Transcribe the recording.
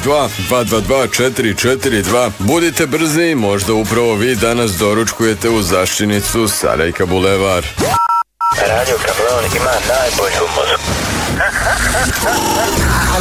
062 222 442. Budite brzi, možda upravo vi danas doručkujete u Zaštinicu Sarajka Bulevar. Radio Kableon ima najbolju muziku.